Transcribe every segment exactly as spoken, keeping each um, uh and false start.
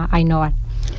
a, a innovar?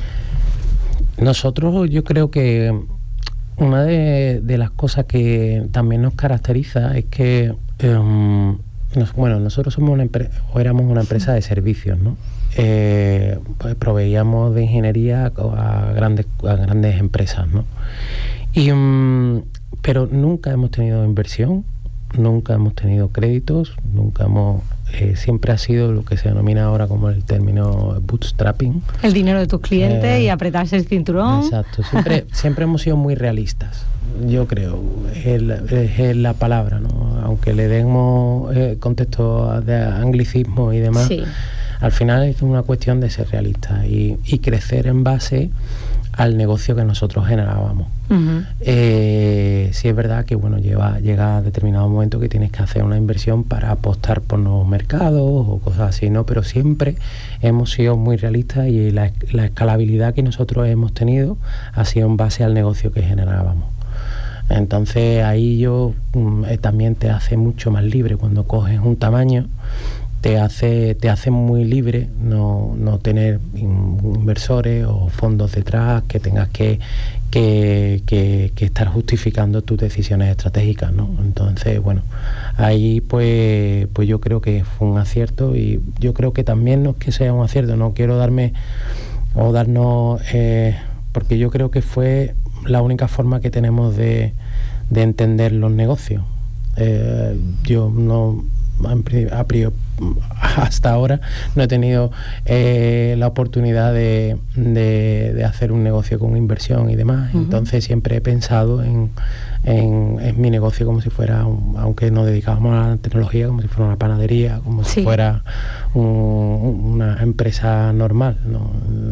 Nosotros, yo creo que una de, de las cosas que también nos caracteriza es que, um, nos, bueno, nosotros somos una empresa, o éramos una empresa de servicios, ¿no? Eh, pues proveíamos de ingeniería a grandes, a grandes empresas, ¿no? Y, um, pero nunca hemos tenido inversión, nunca hemos tenido créditos, nunca hemos... Eh, siempre ha sido lo que se denomina ahora como el término bootstrapping. El dinero de tus clientes eh, y apretarse el cinturón. Exacto. Siempre, siempre hemos sido muy realistas, yo creo. Es, es, es la palabra, ¿no? Aunque le demos eh, contexto de anglicismo y demás, sí. Al final es una cuestión de ser realista y, y crecer en base al negocio que nosotros generábamos. Uh-huh. Eh, sí es verdad que bueno lleva, llega a determinado momento que tienes que hacer una inversión para apostar por nuevos mercados o cosas así, ¿no? Pero siempre hemos sido muy realistas y la, la escalabilidad que nosotros hemos tenido ha sido en base al negocio que generábamos. Entonces ahí yo eh, también te hace mucho más libre cuando coges un tamaño. Te hace, te hace muy libre no, no tener inversores o fondos detrás que tengas que, que, que, que estar justificando tus decisiones estratégicas, ¿no? Entonces, bueno, ahí pues, pues yo creo que fue un acierto y yo creo que también no es que sea un acierto, no quiero darme o darnos, eh, porque yo creo que fue la única forma que tenemos de, de entender los negocios. Eh, yo no... a priori, hasta ahora no he tenido eh, la oportunidad de, de, de hacer un negocio con inversión y demás. Uh-huh. Entonces siempre he pensado en, en, en mi negocio como si fuera, un, aunque nos dedicábamos a la tecnología, como si fuera una panadería, como sí. si fuera un, una empresa normal, ¿no?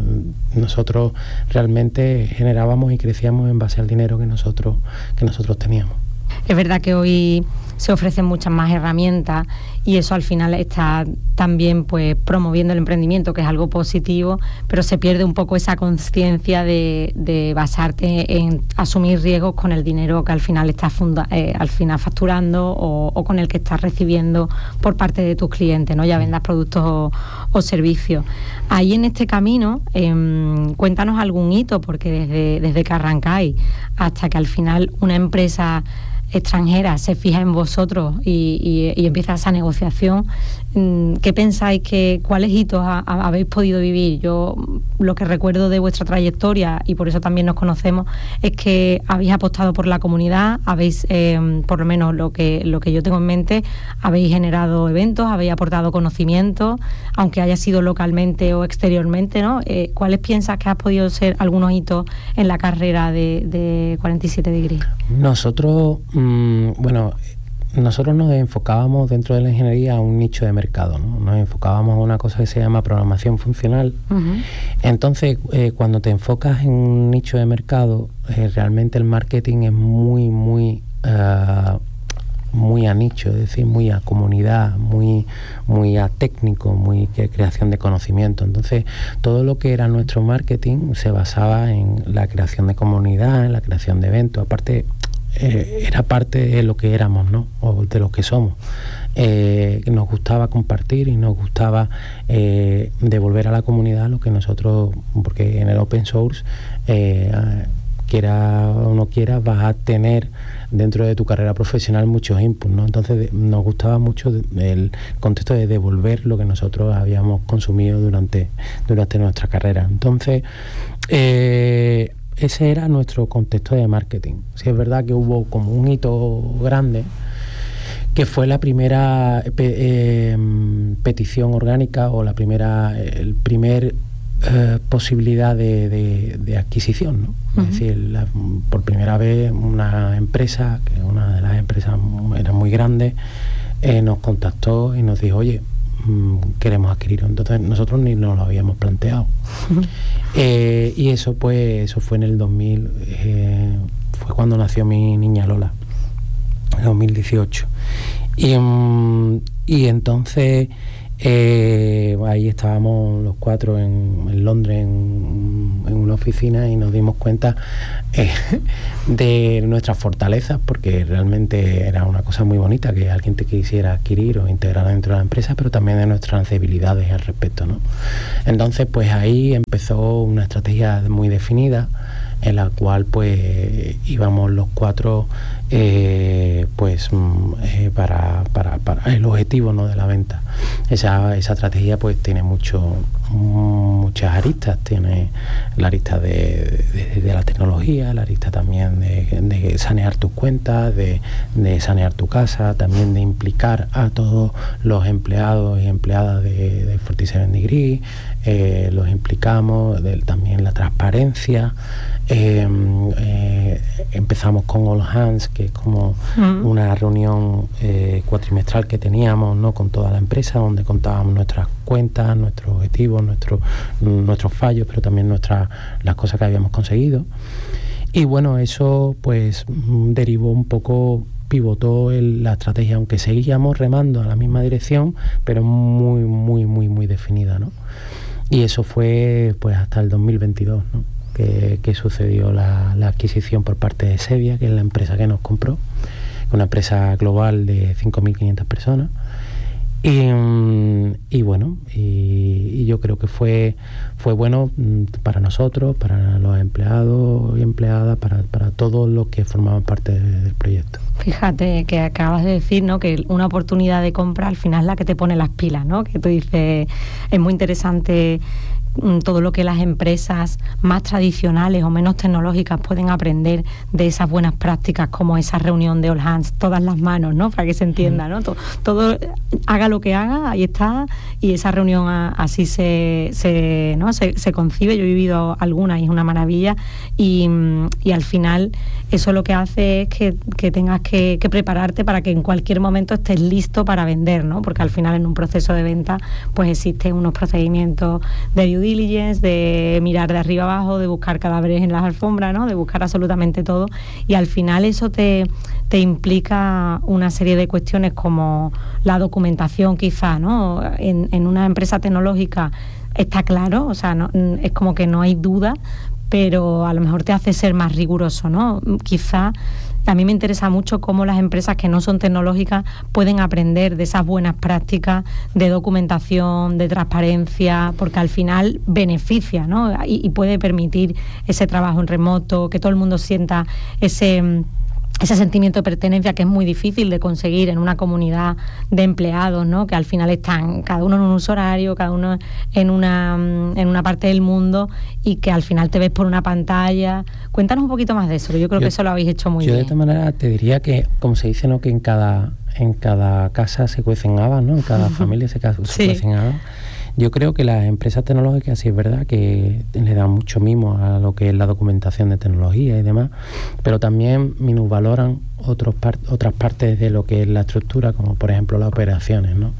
Nosotros realmente generábamos y crecíamos en base al dinero que nosotros, que nosotros teníamos. Es verdad que hoy se ofrecen muchas más herramientas y eso al final está también pues promoviendo el emprendimiento, que es algo positivo, pero se pierde un poco esa conciencia de, de basarte en asumir riesgos con el dinero que al final estás funda, eh, al final facturando o, o con el que estás recibiendo por parte de tus clientes, ¿no? Ya vendas productos o, o servicios. Ahí en este camino, eh, cuéntanos algún hito, porque desde, desde que arrancáis hasta que al final una empresa extranjera se fija en vosotros y, y, y empieza esa negociación, ¿qué pensáis que cuáles hitos ha, ha, habéis podido vivir? Yo lo que recuerdo de vuestra trayectoria, y por eso también nos conocemos, es que habéis apostado por la comunidad, habéis, eh, por lo menos lo que, lo que yo tengo en mente, habéis generado eventos, habéis aportado conocimiento, aunque haya sido localmente o exteriormente, ¿no? Eh, ¿Cuáles piensas que has podido ser algunos hitos en la carrera de, de cuarenta y siete Degrees? Nosotros, mmm, bueno... Nosotros nos enfocábamos dentro de la ingeniería a un nicho de mercado, ¿no? Nos enfocábamos a una cosa que se llama programación funcional. Uh-huh. Entonces, eh, cuando te enfocas en un nicho de mercado, eh, realmente el marketing es muy, muy, uh, muy a nicho, es decir, muy a comunidad, muy, muy a técnico, muy que creación de conocimiento. Entonces, todo lo que era nuestro marketing se basaba en la creación de comunidad, en la creación de eventos. Aparte, Eh, era parte de lo que éramos, ¿no? O de lo que somos. Eh, nos gustaba compartir y nos gustaba eh, devolver a la comunidad lo que nosotros, porque en el open source, eh, quiera o no quiera, vas a tener dentro de tu carrera profesional muchos inputs, ¿no? Entonces nos gustaba mucho el contexto de devolver lo que nosotros habíamos consumido durante, durante nuestra carrera. Entonces, eh, ese era nuestro contexto de marketing. Sí, es verdad que hubo como un hito grande, que fue la primera pe eh, petición orgánica o la primera, el primer eh, posibilidad de, de, de adquisición, ¿no? Uh-huh. Es decir, la, por primera vez una empresa, que una de las empresas era muy grande, eh, nos contactó y nos dijo, oye, queremos adquirirlo. Entonces nosotros ni nos lo habíamos planteado. Uh-huh. eh, y eso pues eso fue en el dos mil, eh, fue cuando nació mi niña Lola, en dos mil dieciocho. Y, um, y entonces eh, ahí estábamos los cuatro en, en Londres, en, en una oficina y nos dimos cuenta eh, de nuestras fortalezas, porque realmente era una cosa muy bonita que alguien te quisiera adquirir o integrar dentro de la empresa, pero también de nuestras debilidades al respecto, ¿no? Entonces, pues ahí empezó una estrategia muy definida, en la cual pues íbamos los cuatro eh, pues eh, para, para, para el objetivo, ¿no?, de la venta. Esa, esa estrategia pues tiene mucho, muchas aristas. Tiene la arista de, de, de la tecnología, la arista también de, de sanear tus cuentas, de, de sanear tu casa, también de implicar a todos los empleados y empleadas de, de forty-seven Degrees, eh, los implicamos, de, también la transparencia. Eh, eh, empezamos con All Hands, que es como mm. una reunión eh, cuatrimestral que teníamos, ¿no?, con toda la empresa, donde contábamos nuestras cuentas, nuestros objetivos, nuestros nuestros fallos, pero también nuestras las cosas que habíamos conseguido. Y bueno, eso pues derivó un poco, pivotó el, la estrategia, aunque seguíamos remando a la misma dirección, pero muy, muy, muy, muy definida, ¿no? Y eso fue pues hasta el dos mil veintidós, ¿no?, que, que sucedió la, la adquisición por parte de Sevia, que es la empresa que nos compró, una empresa global de cinco mil quinientas personas. Y, y bueno, y, y yo creo que fue fue bueno para nosotros, para los empleados y empleadas, para, para todos los que formaban parte de, del proyecto. Fíjate que acabas de decir, ¿no?, que una oportunidad de compra al final es la que te pone las pilas, ¿no? Que tú dices, es muy interesante todo lo que las empresas más tradicionales o menos tecnológicas pueden aprender de esas buenas prácticas, como esa reunión de All Hands, todas las manos, ¿no?, para que se entienda, ¿no? Todo, todo haga lo que haga, ahí está, y esa reunión a, así se, se, ¿no?, se, se concibe. Yo he vivido algunas y es una maravilla, y, y al final eso lo que hace es que, que tengas que, que prepararte para que en cualquier momento estés listo para vender, ¿no? Porque al final en un proceso de venta pues existen unos procedimientos de due diligence, de mirar de arriba abajo, de buscar cadáveres en las alfombras, ¿no?, de buscar absolutamente todo, y al final eso te, te implica una serie de cuestiones como la documentación, quizá, ¿no? En, en una empresa tecnológica está claro, o sea, no, es como que no hay duda, pero a lo mejor te hace ser más riguroso, ¿no? Quizá a mí me interesa mucho cómo las empresas que no son tecnológicas pueden aprender de esas buenas prácticas de documentación, de transparencia, porque al final beneficia, ¿no? Y, y puede permitir ese trabajo en remoto, que todo el mundo sienta ese... ese sentimiento de pertenencia, que es muy difícil de conseguir en una comunidad de empleados, ¿no?, que al final están cada uno en un uso horario, cada uno en una en una parte del mundo, y que al final te ves por una pantalla. Cuéntanos un poquito más de eso, que yo creo yo, que eso lo habéis hecho muy yo bien. Yo de esta manera te diría que, como se dice, ¿no?, que en cada en cada casa se cuecen habas, ¿no?, en cada familia se, se sí. cuecen habas. Yo creo que las empresas tecnológicas, sí es verdad que le dan mucho mimo a lo que es la documentación de tecnología y demás, pero también minusvaloran otros par- otras partes de lo que es la estructura, como por ejemplo las operaciones, ¿no?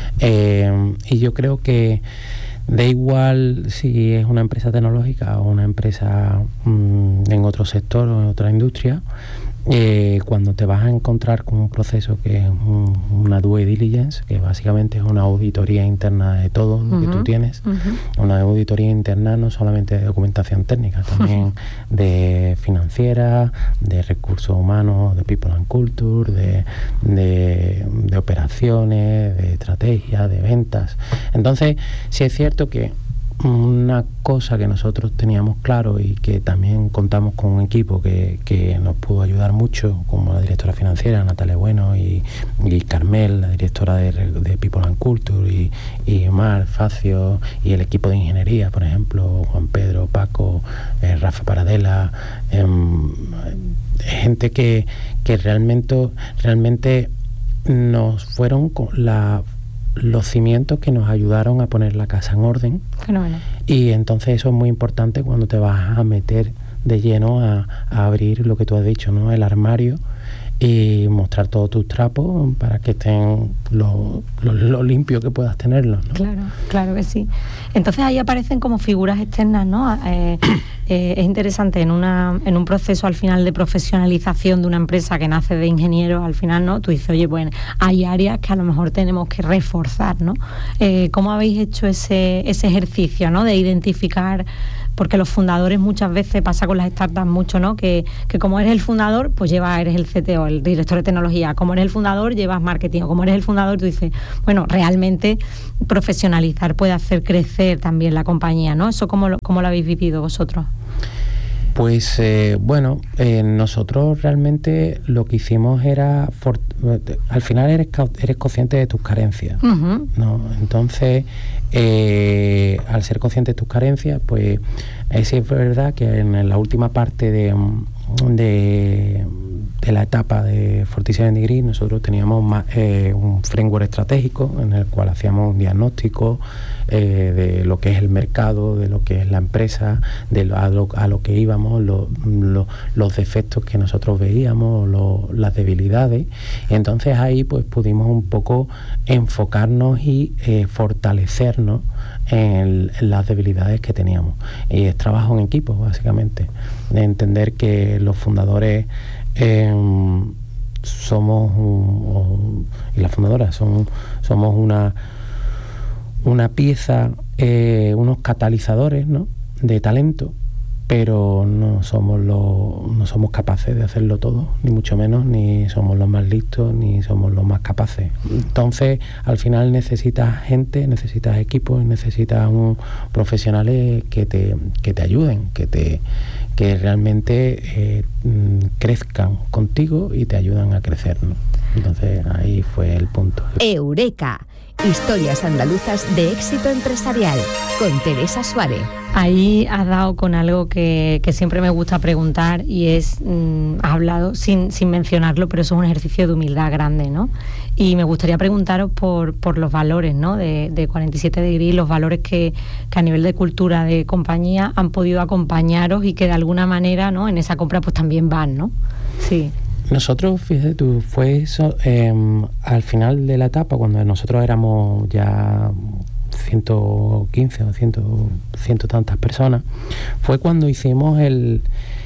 Eh, y yo creo que da igual si es una empresa tecnológica o una empresa mmm, en otro sector o en otra industria, eh, cuando te vas a encontrar con un proceso que es un, una due diligence, que básicamente es una auditoría interna de todo lo uh-huh, que tú tienes, uh-huh. una auditoría interna no solamente de documentación técnica, también uh-huh. de financiera, de recursos humanos, de people and culture, de, de, de operaciones, de estrategia, de ventas. Entonces, sí es cierto que una cosa que nosotros teníamos claro y que también contamos con un equipo que, que nos pudo ayudar mucho, como la directora financiera Natalia Bueno y, y Carmel, la directora de, de People and Culture, y, y Omar Facio, y el equipo de ingeniería, por ejemplo, Juan Pedro, Paco, eh, Rafa Paradela, eh, gente que, que realmente, realmente nos fueron con la los cimientos que nos ayudaron a poner la casa en orden. Fenómeno. Y entonces eso es muy importante cuando te vas a meter de lleno a, a abrir lo que tú has dicho, ¿no?, el armario, y mostrar todos tus trapos para que estén lo, lo, lo limpio que puedas tenerlos, ¿no? Claro, claro que sí. Entonces ahí aparecen como figuras externas, ¿no? Eh, eh, es interesante en una en un proceso al final de profesionalización de una empresa que nace de ingenieros, al final, ¿no?, tú dices, oye, bueno, hay áreas que a lo mejor tenemos que reforzar, ¿no? Eh, ¿Cómo habéis hecho ese ese ejercicio, ¿no?, de identificar porque los fundadores muchas veces, pasa con las startups mucho, ¿no? Que, que como eres el fundador, pues llevas, eres el C T O, el director de tecnología, como eres el fundador, llevas marketing, o como eres el fundador, tú dices, bueno, realmente profesionalizar puede hacer crecer también la compañía, ¿no? ¿Eso cómo lo, cómo lo habéis vivido vosotros? Pues eh, bueno, eh, nosotros realmente lo que hicimos era, for, al final eres, eres consciente de tus carencias, uh-huh. ¿no? Entonces, eh, al ser consciente de tus carencias, pues eh, sí es verdad que en la última parte de, de, de la etapa de forty-seven Degrees nosotros teníamos más, eh, un framework estratégico en el cual hacíamos un diagnóstico eh, de lo que es el mercado, de lo que es la empresa, de lo, a, lo, a lo que íbamos, lo, lo, los defectos que nosotros veíamos, lo, las debilidades. Y entonces ahí pues pudimos un poco enfocarnos y eh, fortalecernos en, en las debilidades que teníamos. Y es trabajo en equipo, básicamente, de entender que los fundadores eh, somos un, y las fundadoras son, somos una una pieza, eh, unos catalizadores, ¿no?, de talento, pero no somos los, no somos capaces de hacerlo todo, ni mucho menos, ni somos los más listos, ni somos los más capaces. Entonces, al final necesitas gente, necesitas equipos, necesitas un, profesionales que te, que te ayuden, que te que realmente eh, crezcan contigo y te ayudan a crecer, ¿no? Entonces, ahí fue el punto. Eureka. Historias andaluzas de éxito empresarial, con Teresa Suárez. Ahí has dado con algo que, que siempre me gusta preguntar, y es, mmm, has hablado sin, sin mencionarlo, pero eso es un ejercicio de humildad grande, ¿no? Y me gustaría preguntaros por, por los valores, ¿no?, de, de cuarenta y siete Degrees, los valores que, que a nivel de cultura de compañía han podido acompañaros y que de alguna manera, ¿no?, en esa compra pues también van, ¿no? Sí. Nosotros, fíjate tú, fue eso, eh, al final de la etapa, cuando nosotros éramos ya ciento quince o ciento, ciento tantas personas, fue cuando hicimos el,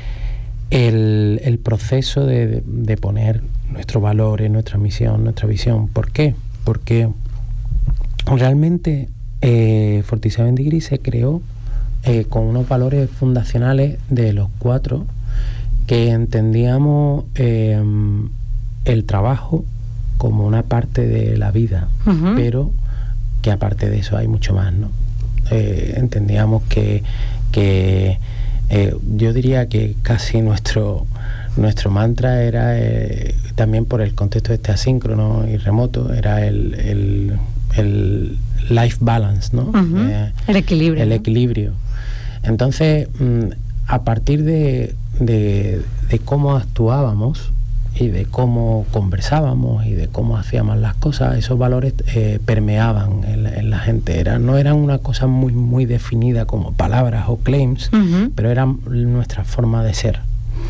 el, el proceso de, de poner nuestros valores, nuestra misión, nuestra visión. ¿Por qué? Porque realmente eh, forty-seven Degrees se creó eh, con unos valores fundacionales de los cuatro, que entendíamos eh, el trabajo como una parte de la vida, uh-huh. pero que aparte de eso hay mucho más, ¿no? Eh, entendíamos que, que eh, yo diría que casi nuestro nuestro mantra era, eh, también por el contexto este asíncrono y remoto, era el, el, el life balance, ¿no? Uh-huh. Eh, el equilibrio. El ¿no? equilibrio. Entonces, mm, a partir de De, de cómo actuábamos y de cómo conversábamos y de cómo hacíamos las cosas, esos valores eh, permeaban en la, en la gente. Era, no eran una cosa muy, muy definida como palabras o claims, uh-huh. pero eran nuestra forma de ser.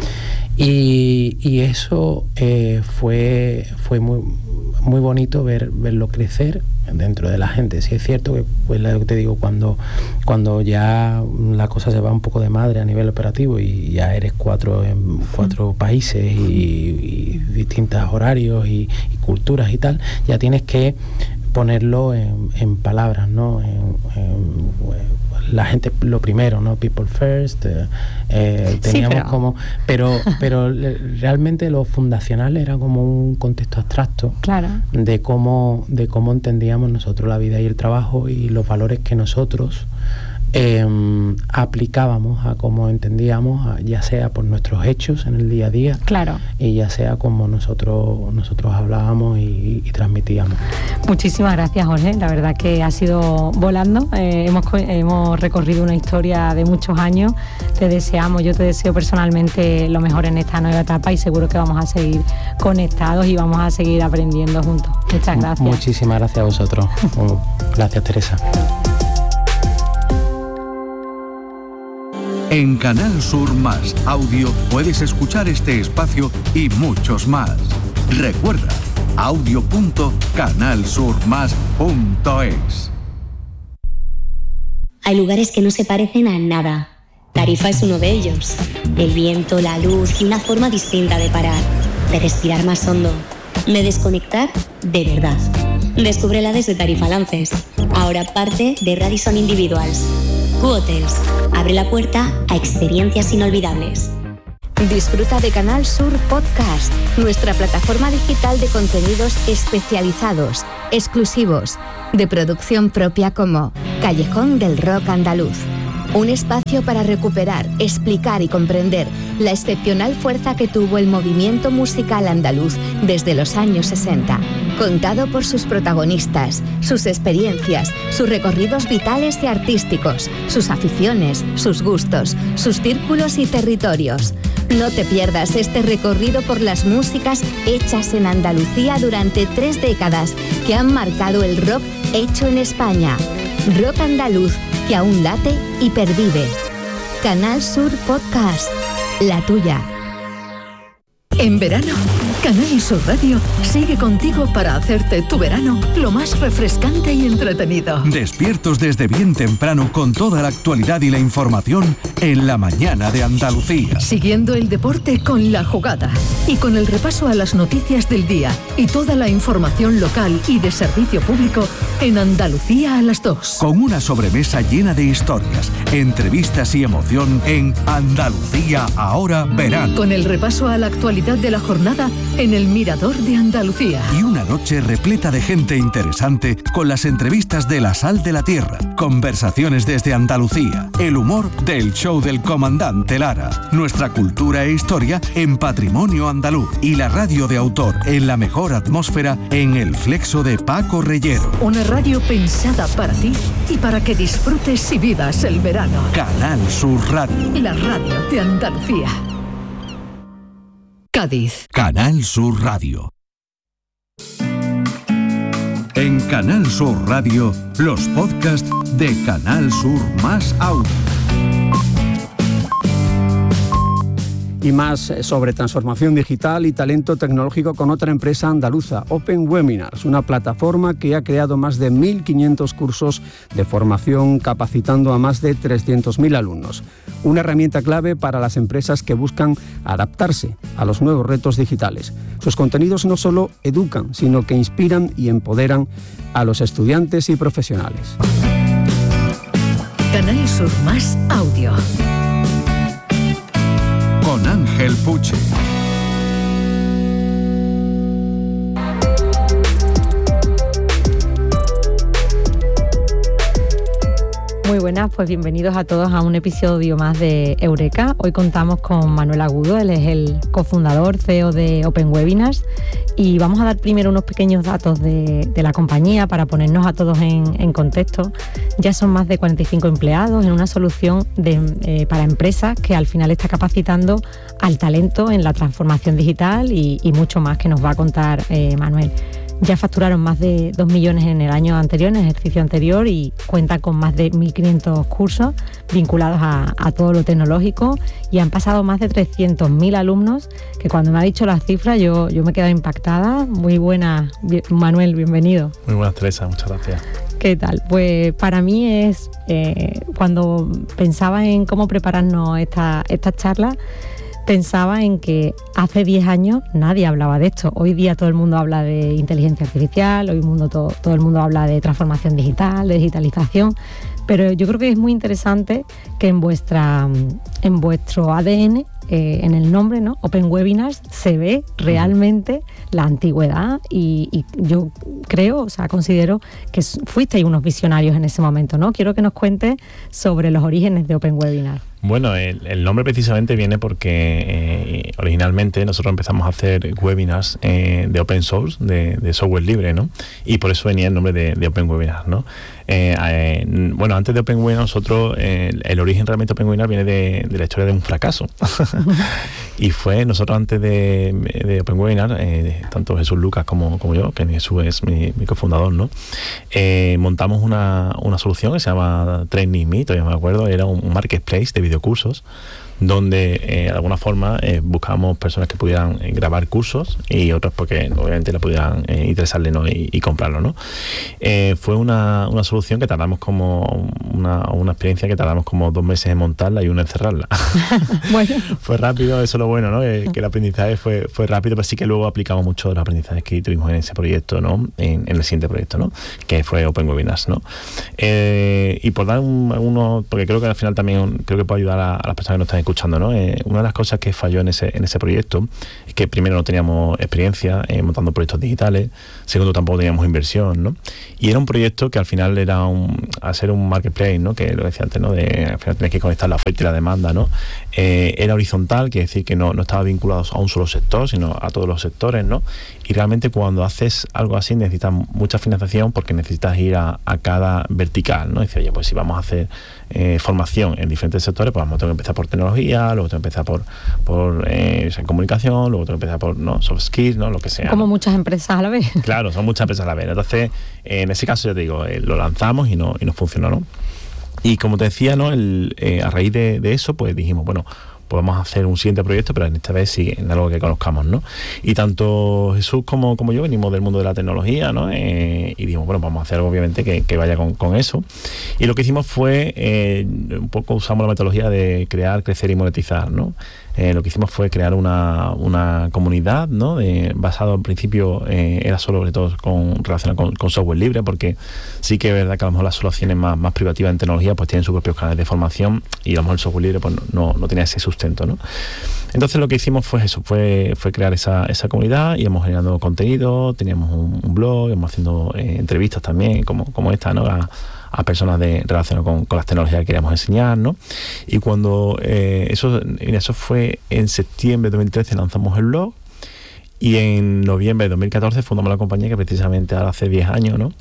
Y, y eso eh, fue, fue muy, muy bonito ver, verlo crecer dentro de la gente. Sí es cierto que, pues lo que te digo, cuando, cuando ya la cosa se va un poco de madre a nivel operativo y ya eres cuatro en cuatro mm. países y, y distintos horarios y, y culturas y tal, ya tienes que ponerlo en, en palabras, ¿no? En, en, la gente lo primero, ¿no? People first. Eh, eh, teníamos sí, pero... como, pero, pero realmente lo fundacional era como un contexto abstracto, claro, de cómo, de cómo entendíamos nosotros la vida y el trabajo y los valores que nosotros eh, aplicábamos a cómo entendíamos, a, ya sea por nuestros hechos en el día a día, claro, y ya sea como nosotros nosotros hablábamos y, y transmitíamos. Muchísimas gracias, Jorge. La verdad que ha sido volando. Eh, hemos, hemos recorrido una historia de muchos años. Te deseamos, yo te deseo personalmente lo mejor en esta nueva etapa y seguro que vamos a seguir conectados y vamos a seguir aprendiendo juntos. Muchas gracias. Muchísimas gracias a vosotros. Gracias, Teresa. En Canal Sur Más Audio puedes escuchar este espacio y muchos más. Recuerda, audio punto canal sur más punto es. Hay lugares que no se parecen a nada. Tarifa es uno de ellos. El viento, la luz y una forma distinta de parar, de respirar más hondo, de desconectar de verdad. Descúbrela desde Tarifa Lances, ahora parte de Radisson Individuals. Q Hotels. Abre la puerta a experiencias inolvidables. Disfruta de Canal Sur Podcast, nuestra plataforma digital de contenidos especializados, exclusivos, de producción propia como Callejón del Rock Andaluz. Un espacio para recuperar, explicar y comprender la excepcional fuerza que tuvo el movimiento musical andaluz desde los años sesenta. Contado por sus protagonistas, sus experiencias, sus recorridos vitales y artísticos, sus aficiones, sus gustos, sus círculos y territorios. No te pierdas este recorrido por las músicas hechas en Andalucía durante tres décadas que han marcado el rock hecho en España. Rock andaluz que aún late y pervive. Canal Sur Podcast, la tuya. En verano, Canal Sur Radio sigue contigo para hacerte tu verano lo más refrescante y entretenido. Despiertos desde bien temprano con toda la actualidad y la información en la mañana de Andalucía. Siguiendo el deporte con La Jugada y con el repaso a las noticias del día y toda la información local y de servicio público en Andalucía a las dos. Con una sobremesa llena de historias, entrevistas y emoción en Andalucía ahora verano. Con el repaso a la actualidad de la jornada en el Mirador de Andalucía. Y una noche repleta de gente interesante con las entrevistas de La Sal de la Tierra, conversaciones desde Andalucía, el humor del show del comandante Lara, nuestra cultura e historia en Patrimonio Andaluz y la radio de autor en la mejor atmósfera en El Flexo de Paco Reyero. Una radio pensada para ti y para que disfrutes y vivas el verano. Canal Sur Radio. La radio de Andalucía. Cádiz. Canal Sur Radio. En Canal Sur Radio, los podcasts de Canal Sur Más Audio. Y más sobre transformación digital y talento tecnológico con otra empresa andaluza, Open Webinars, una plataforma que ha creado más de mil quinientos cursos de formación capacitando a más de trescientos mil alumnos. Una herramienta clave para las empresas que buscan adaptarse a los nuevos retos digitales. Sus contenidos no solo educan, sino que inspiran y empoderan a los estudiantes y profesionales. Canal Sur Más Audio. Con Ángel Puche. Muy buenas, pues bienvenidos a todos a un episodio más de Eureka. Hoy contamos con Manuel Agudo, él es el cofundador, C E O de Open Webinars, y vamos a dar primero unos pequeños datos de, de la compañía para ponernos a todos en, en contexto. Ya son más de cuarenta y cinco empleados en una solución de, eh, para empresas que al final está capacitando al talento en la transformación digital y, y mucho más que nos va a contar eh, Manuel. Ya facturaron más de dos millones en el año anterior, en el ejercicio anterior, y cuenta con más de mil quinientos cursos vinculados a, a todo lo tecnológico, y han pasado más de trescientos mil alumnos, que cuando me ha dicho las cifras yo, yo me he quedado impactada. Muy buena, Manuel, bienvenido. Muy buenas, Teresa, muchas gracias. ¿Qué tal? Pues para mí es, eh, cuando pensaba en cómo prepararnos esta, esta charla, pensaba en que hace diez años nadie hablaba de esto. Hoy día todo el mundo habla de inteligencia artificial, hoy mundo, todo, todo el mundo habla de transformación digital, de digitalización, pero yo creo que es muy interesante que en vuestra en vuestro A D N, eh, en el nombre, ¿no? Open Webinars, se ve realmente la antigüedad, y, y yo creo, o sea, considero que fuisteis unos visionarios en ese momento, ¿no? Quiero que nos cuentes sobre los orígenes de Open Webinars. Bueno, el, el nombre precisamente viene porque eh, originalmente nosotros empezamos a hacer webinars eh, de open source, de, de software libre, ¿no? Y por eso venía el nombre de, de Open Webinars, ¿no? Eh, eh, bueno, antes de Open Webinars, nosotros, eh, el origen realmente de Open Webinars viene de, de la historia de un fracaso. Y fue, nosotros antes de, de Open Webinars, eh, tanto Jesús Lucas como, como yo, que Jesús es mi, mi cofundador, ¿no? Eh, montamos una, una solución que se llama Training Me, todavía me acuerdo, era un marketplace de videocursos, donde eh, de alguna forma eh, buscábamos personas que pudieran eh, grabar cursos y otras porque obviamente la pudieran eh, interesarle, ¿no? y, y comprarlo, ¿no? Eh, fue una, una solución que tardamos como una, una experiencia que tardamos como dos meses en montarla y una en cerrarla. Bueno. Fue rápido, eso es lo bueno, ¿no? Eh, que el aprendizaje fue, fue rápido, pero sí que luego aplicamos mucho los aprendizajes que tuvimos en ese proyecto, ¿no? En, en el siguiente proyecto, ¿no? Que fue Open Webinars, ¿no? Eh, y por dar un, uno, porque creo que al final también creo que puede ayudar a, a las personas que nos están escuchando, ¿no? Eh, una de las cosas que falló en ese, en ese proyecto es que primero no teníamos experiencia eh, montando proyectos digitales, segundo tampoco teníamos inversión, ¿no? Y era un proyecto que al final era un, a ser un marketplace, ¿no? Que lo decía antes, ¿no? De, al final tenés que conectar la oferta y la demanda, ¿no? Eh, era horizontal, quiere decir que no, no estaba vinculado a un solo sector, sino a todos los sectores, ¿no? Y realmente cuando haces algo así necesitas mucha financiación porque necesitas ir a, a cada vertical, ¿no? Dice, oye, pues si vamos a hacer eh, formación en diferentes sectores, pues vamos a tener que empezar por tecnología, luego tengo que empezar por, por eh, comunicación, luego tengo que empezar por ¿no? soft skills, ¿no? Lo que sea. Como ¿no? muchas empresas a la vez. Claro, son muchas empresas a la vez. Entonces, eh, en ese caso, ya te digo, eh, lo lanzamos y no, y no funcionó, ¿no? Y como te decía, ¿no? El, eh, a raíz de, de eso, pues dijimos, bueno, podemos hacer un siguiente proyecto, pero en esta vez sí en algo que conozcamos, ¿no? Y tanto Jesús como, como yo venimos del mundo de la tecnología, ¿no? Eh, y dijimos, bueno, vamos a hacer algo obviamente que, que vaya con, con eso. Y lo que hicimos fue, eh, un poco usamos la metodología de crear, crecer y monetizar, ¿no? Eh, lo que hicimos fue crear una, una comunidad, ¿no? De, basado en principio, eh, era solo sobre todo con, relacionado con, con software libre, porque sí que es verdad que a lo mejor las soluciones más, más privativas en tecnología pues tienen sus propios canales de formación y a lo mejor el software libre pues no, no, no tenía ese sustento, ¿no? Entonces lo que hicimos fue eso, fue, fue crear esa, esa comunidad, íbamos generando contenido, teníamos un, un blog, íbamos haciendo eh, entrevistas también, como, como esta, ¿no? A, a personas de relacionadas con, con las tecnologías que queríamos enseñar, ¿no? Y cuando eh, eso, eso fue en septiembre de dos mil trece lanzamos el blog y en noviembre de dos mil catorce fundamos la compañía que precisamente ahora hace diez años, ¿no?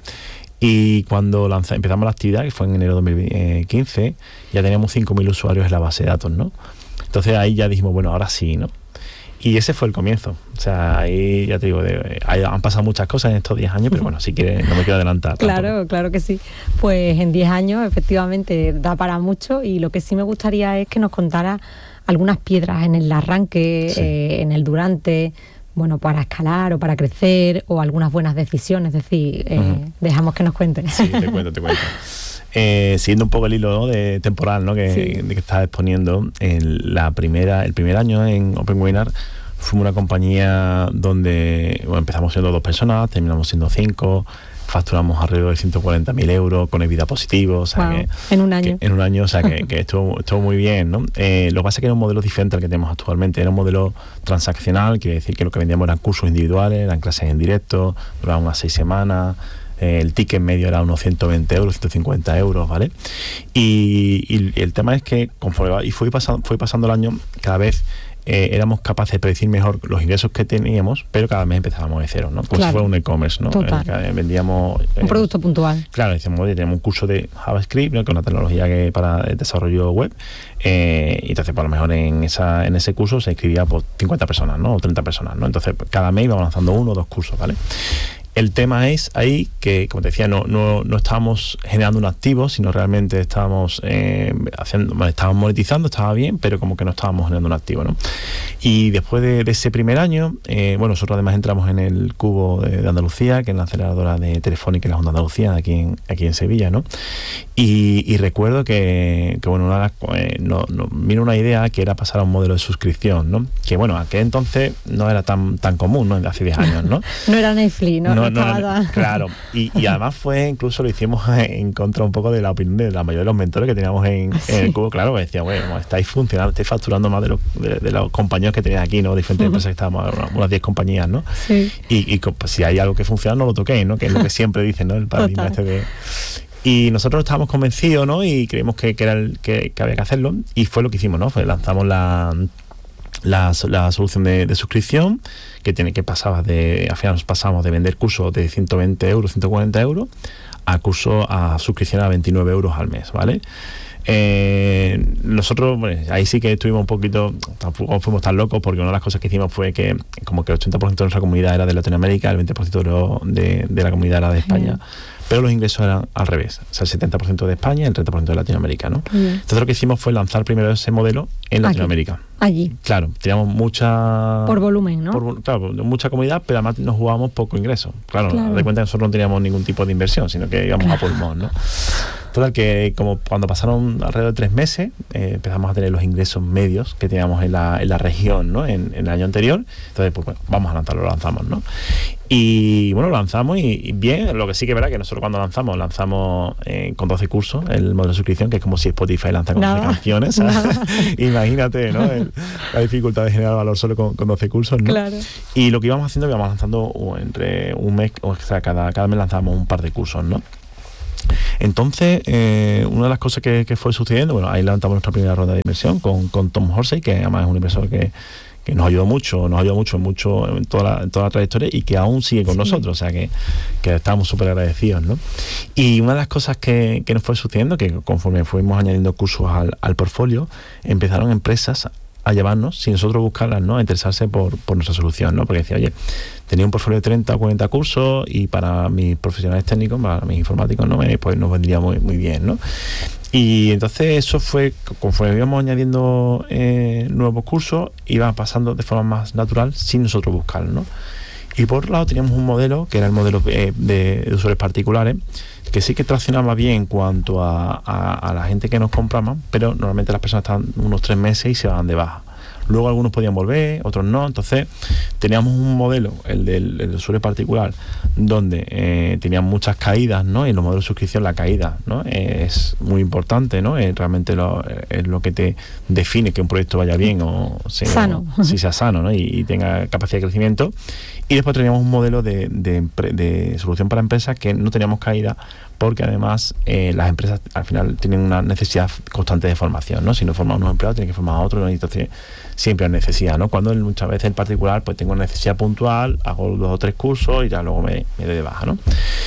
Y cuando lanza, empezamos la actividad, que fue en enero de dos mil quince, ya teníamos cinco mil usuarios en la base de datos, ¿no? Entonces ahí ya dijimos, bueno, ahora sí, ¿no? Y ese fue el comienzo. O sea, ahí ya te digo, de, hay, han pasado muchas cosas en estos diez años, pero bueno, si quieres, no me quiero adelantar. Claro, tampoco. Claro que sí. Pues en diez años, efectivamente, da para mucho y lo que sí me gustaría es que nos contara algunas piedras en el arranque, sí. eh, en el durante, bueno, para escalar o para crecer o algunas buenas decisiones. Es decir, eh, uh-huh. dejamos que nos cuentes. Sí, te cuento, te cuento. Eh, siguiendo un poco el hilo, ¿no? de temporal, ¿no? que, sí. de que estás exponiendo, en la primera, el primer año en Open Webinar fuimos una compañía donde bueno, empezamos siendo dos personas, terminamos siendo cinco, facturamos alrededor de ciento cuarenta mil euros con EBITDA positivo, o sea wow. que, en un año que, en un año, o sea que, que estuvo, estuvo muy bien, ¿no? Eh, lo que pasa es que era un modelo diferente al que tenemos actualmente, era un modelo transaccional, quiere decir que lo que vendíamos eran cursos individuales, eran clases en directo, duraban unas seis semanas. El ticket medio era unos ciento veinte euros, ciento cincuenta euros, ¿vale? Y, y el tema es que conforme y fue pasando, fue pasando el año, cada vez eh, éramos capaces de predecir mejor los ingresos que teníamos, pero cada mes empezábamos de cero, ¿no? Como claro. si fuera un e-commerce, ¿no? Eh, vendíamos... Eh, un producto puntual. Claro, decíamos, oye, tenemos un curso de JavaScript, ¿no? Que es una tecnología que para el desarrollo web, eh, y entonces, por lo mejor, en esa en ese curso se inscribía por cincuenta personas, ¿no? O treinta personas, ¿no? Entonces, cada mes íbamos lanzando uno o dos cursos, ¿vale? El tema es ahí que, como te decía, no, no, no estábamos generando un activo, sino realmente estábamos eh, haciendo, bueno, estábamos monetizando, estaba bien, pero como que no estábamos generando un activo, ¿no? Y después de, de ese primer año, eh, bueno, nosotros además entramos en el Cubo de, de Andalucía, que es la aceleradora de Telefónica y la Onda Andalucía, aquí en, aquí en Sevilla, ¿no? Y, y recuerdo que, que bueno, una, eh, no, no, vino una idea que era pasar a un modelo de suscripción, ¿no? Que bueno, aquel entonces no era tan, tan común, ¿no? Hace diez años, ¿no? No era Netflix, ¿no? No, no, no, claro, y, y además fue, incluso lo hicimos en contra un poco de la opinión de la mayoría de los mentores que teníamos en, sí. en el Cubo, claro, que decía, bueno, estáis funcionando, estáis facturando más de, lo, de, de los compañeros que tenéis aquí, ¿no? Diferentes uh-huh. empresas que estábamos, unas diez compañías, ¿no? Sí. Y, y pues, si hay algo que funciona, no lo toquéis, ¿no? Que es lo que siempre dicen, ¿no? El paradigma este de... Y nosotros estábamos convencidos, ¿no? Y creímos que, que era el que, que había que hacerlo, y fue lo que hicimos, ¿no? Fue, lanzamos la... La, la solución de, de suscripción que tiene que pasaba de al final nos pasamos de vender cursos de ciento veinte euros, ciento cuarenta euros a cursos a suscripción a veintinueve euros al mes, ¿vale? Eh, nosotros, bueno, ahí sí que estuvimos un poquito, tampoco fuimos tan locos porque una de las cosas que hicimos fue que como que el ochenta por ciento de nuestra comunidad era de Latinoamérica, el veinte por ciento de, lo, de, de la comunidad era de España. Sí. pero los ingresos eran al revés, o sea, el setenta por ciento de España y el treinta por ciento de Latinoamérica, ¿no? Mm. Entonces lo que hicimos fue lanzar primero ese modelo en Latinoamérica. Aquí. Allí. Claro, teníamos mucha... Por volumen, ¿no? Por, claro, mucha comodidad, pero además nos jugábamos poco ingreso. Claro, claro. De cuenta que nosotros no teníamos ningún tipo de inversión, sino que íbamos claro. a pulmón, ¿no? Total, que como cuando pasaron alrededor de tres meses, eh, empezamos a tener los ingresos medios que teníamos en la, en la región, ¿no? En, en el año anterior. Entonces, pues bueno, vamos a lanzarlo, lo lanzamos, ¿no? Y bueno, lo lanzamos y, y bien, lo que sí que es verdad que nosotros cuando lanzamos, lanzamos eh, con doce cursos el modelo de suscripción, que es como si Spotify lanza con doce canciones. Imagínate, ¿no? El, la dificultad de generar valor solo con, con doce cursos, ¿no? Claro. Y lo que íbamos haciendo, íbamos lanzando entre un mes, o sea, cada, cada mes lanzábamos un par de cursos, ¿no? Entonces, eh, una de las cosas que, que fue sucediendo, bueno, ahí levantamos nuestra primera ronda de inversión con, con Tom Horsey, que además es un inversor que, que nos ayudó mucho, nos ayudó mucho, mucho en toda la, en toda la trayectoria y que aún sigue con sí. nosotros, o sea que, que estamos súper agradecidos, ¿no? Y una de las cosas que, que nos fue sucediendo, que conforme fuimos añadiendo cursos al, al portfolio, empezaron empresas a llevarnos, sin nosotros buscarlas, ¿no? A interesarse por, por nuestra solución, ¿no? Porque decía, oye, tenía un portfolio de treinta o cuarenta cursos y para mis profesionales técnicos, para mis informáticos, ¿no? Pues nos vendría muy, muy bien, ¿no? Y entonces eso fue, conforme íbamos añadiendo eh, nuevos cursos, iba pasando de forma más natural sin nosotros buscarlo, ¿no? Y por otro lado teníamos un modelo, que era el modelo eh, de, de usuarios particulares, que sí que traccionaba bien en cuanto a, a, a la gente que nos compraban, pero normalmente las personas estaban unos tres meses y se van de baja. Luego algunos podían volver, otros no. Entonces teníamos un modelo, el del, el del usuario particular, donde eh, tenían muchas caídas, ¿no? Y en los modelos de suscripción la caída, ¿no? Es muy importante, ¿no? Es realmente lo, es lo que te define que un proyecto vaya bien o sea sano, o, si sea sano, ¿no? Y, y tenga capacidad de crecimiento. Y después teníamos un modelo de, de, de solución para empresas que no teníamos caída, porque además eh, las empresas al final tienen una necesidad constante de formación, ¿no? Si no forman a unos empleados, tienen que formar a otros, ¿no? Y entonces siempre hay necesidad, ¿no? Cuando muchas veces en particular pues tengo una necesidad puntual, hago dos o tres cursos y ya luego me, me doy de baja, ¿no?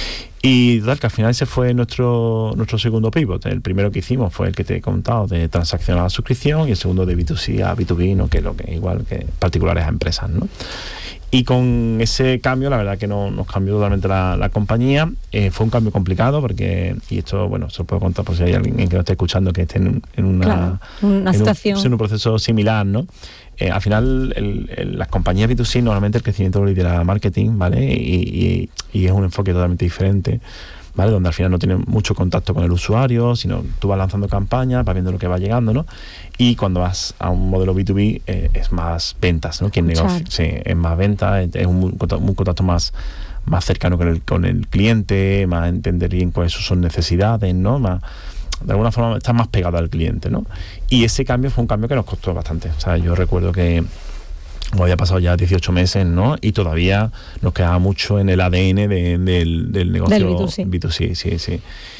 Y tal, que al final ese fue nuestro nuestro segundo pivot. El primero que hicimos fue el que te he contado, de transaccional a suscripción, y el segundo de B dos C a B dos B, ¿no? Que es lo que igual que particulares a empresas, ¿no? Y con ese cambio, la verdad que no, nos cambió totalmente la, la compañía. Eh, fue un cambio complicado porque, y esto, bueno, se lo puedo contar por si hay alguien que no esté escuchando que esté en, en una, claro, una en situación. Un, en un proceso similar, ¿no? Eh, al final, el, el, las compañías B dos C normalmente el crecimiento lo lidera marketing, ¿vale? Y, y, y es un enfoque totalmente diferente, ¿vale? Donde al final no tienes mucho contacto con el usuario, sino tú vas lanzando campañas, vas viendo lo que va llegando, ¿no? Y cuando vas a un modelo B dos B eh, es más ventas, ¿no? Quien negocia, sí, es más venta, es un, un contacto más, más cercano con el, con el cliente, más entender bien cuáles son sus necesidades, ¿no? Más, de alguna forma está más pegado al cliente, ¿no? Y ese cambio fue un cambio que nos costó bastante. O sea, yo recuerdo que como había pasado ya dieciocho meses, ¿no? Y todavía nos quedaba mucho en el A D N de, de, del negocio del B dos C. B dos C, sí, sí.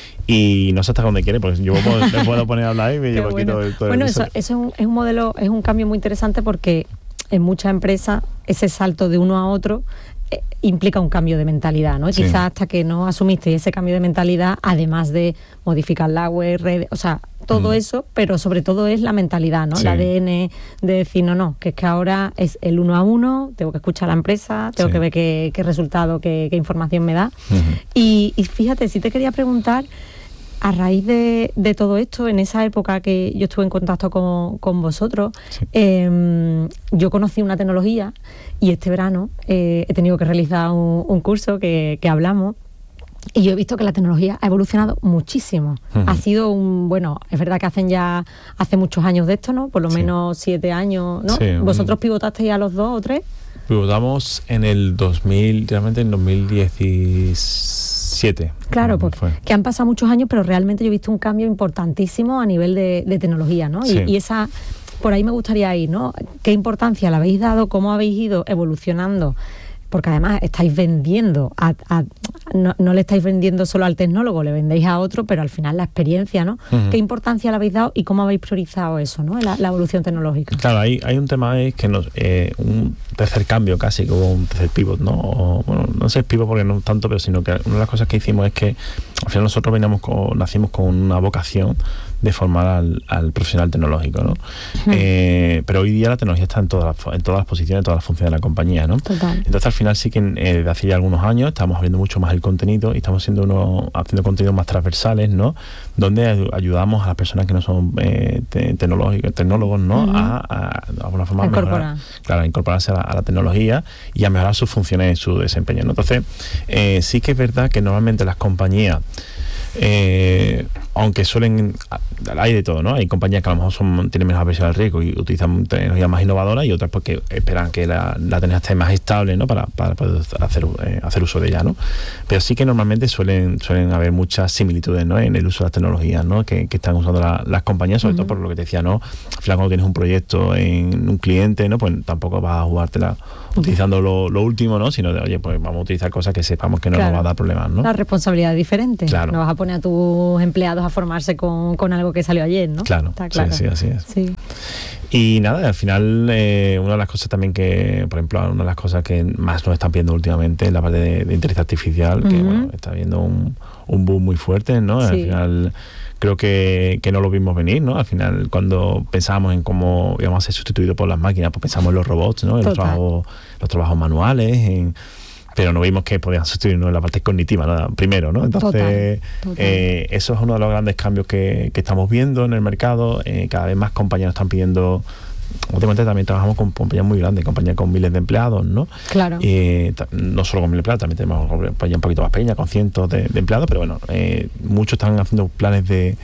Y no sé hasta dónde quiere, porque yo me puedo poner a hablar y me llevo bueno. aquí todo, todo bueno, el eso, eso es, un, es un modelo, es un cambio muy interesante porque en muchas empresas ese salto de uno a otro eh, implica un cambio de mentalidad, ¿no? Y sí. Quizás hasta que no asumiste ese cambio de mentalidad, además de modificar la web, redes, o sea, todo mm. eso, pero sobre todo es la mentalidad, ¿no? Sí. El A D N de decir, no, no, que es que ahora es el uno a uno, tengo que escuchar a la empresa, tengo sí. que ver qué, qué resultado, qué, qué información me da. Uh-huh. Y, y fíjate, si te quería preguntar, a raíz de, de todo esto, en esa época que yo estuve en contacto con, con vosotros, sí. eh, yo conocí una tecnología y este verano eh, he tenido que realizar un, un curso que, que hablamos. Y yo he visto que la tecnología ha evolucionado muchísimo. Uh-huh. Ha sido un, bueno, es verdad que hacen ya hace muchos años de esto, ¿no? Por lo sí. menos siete años, ¿no? Sí, ¿vosotros pivotasteis a los dos o tres? Pivotamos en el dos mil, realmente en dos mil diecisiete. Claro, porque fue. Que han pasado muchos años, pero realmente yo he visto un cambio importantísimo a nivel de, de tecnología, ¿no? Sí. Y, y esa, por ahí me gustaría ir, ¿no? ¿Qué importancia le habéis dado? ¿Cómo habéis ido evolucionando? Porque además estáis vendiendo, a, a, no, no le estáis vendiendo solo al tecnólogo, le vendéis a otro, pero al final la experiencia, ¿no? Uh-huh. ¿Qué importancia le habéis dado y cómo habéis priorizado eso, ¿no? La, la evolución tecnológica. Claro, hay, hay un tema es que nos, eh, un tercer cambio casi, como un tercer pivot, ¿no? O, bueno, no sé pivot porque no tanto, pero sino que una de las cosas que hicimos es que al final nosotros veníamos con, nacimos con una vocación de formar al, al profesional tecnológico, ¿no? Uh-huh. Eh, pero hoy día la tecnología está en todas las, en todas las posiciones, en todas las funciones de la compañía, ¿no? Total. Entonces al final sí que eh, de hace ya algunos años estamos abriendo mucho más el contenido y estamos haciendo uno, haciendo contenidos más transversales, ¿no? Donde ayudamos a las personas que no son eh, te, tecnológicos, tecnólogos, ¿no? Uh-huh. a, a, de alguna forma a mejorar, claro, a incorporarse a la, a la tecnología y a mejorar sus funciones y su desempeño, ¿no? Entonces eh, sí que es verdad que normalmente las compañías Eh, aunque suelen, hay de todo, ¿no? Hay compañías que a lo mejor son, tienen menos aversión al riesgo y utilizan tecnologías más innovadoras y otras porque esperan que la, la tecnología esté más estable, ¿no? Para, para poder hacer, eh, hacer uso de ella, ¿no? Pero sí que normalmente suelen suelen haber muchas similitudes, ¿no? En el uso de las tecnologías, ¿no? Que, que están usando la, las compañías, sobre uh-huh. todo por lo que te decía, ¿no? Al final cuando tienes un proyecto en un cliente, ¿no? Pues tampoco vas a jugártela utilizando lo, lo último, ¿no? Sino de, oye, pues vamos a utilizar cosas que sepamos que no claro. nos va a dar problemas, ¿no? La responsabilidad es diferente. Claro. No vas a poner a tus empleados a formarse con, con algo que salió ayer, ¿no? Claro, Está claro. Sí, sí, así es. Sí. Y nada, al final eh, una de las cosas también que, por ejemplo, una de las cosas que más nos están pidiendo últimamente es la parte de, de inteligencia artificial, uh-huh. que bueno, está habiendo un, un boom muy fuerte, ¿no? Sí. Al final creo que, que no lo vimos venir, ¿no? Al final cuando pensábamos en cómo íbamos a ser sustituidos por las máquinas, pues pensamos en los robots, ¿no? En los trabajos, los trabajos manuales, en pero no vimos que podían sustituirnos en la parte cognitiva, ¿no? Primero, ¿no? Entonces, total, total. Eh, eso es uno de los grandes cambios que, que estamos viendo en el mercado. Eh, cada vez más compañías están pidiendo. Últimamente también trabajamos con compañías muy grandes, compañías con miles de empleados, ¿no? Claro. Eh, no solo con miles de empleados, también tenemos compañías un poquito más pequeñas, con cientos de, de empleados, pero bueno, eh, muchos están haciendo planes de,